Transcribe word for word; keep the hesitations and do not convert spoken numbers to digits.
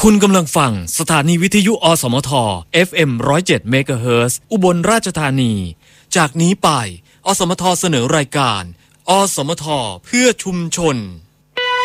คุณกำลังฟังสถานีวิทยุอสมท เอฟ เอ็ม หนึ่งศูนย์เจ็ด เมกะเฮิรตซ์ อุบลราชธานีจากนี้ไปอสมทเสนอรายการอสมทเพื่อชุมชน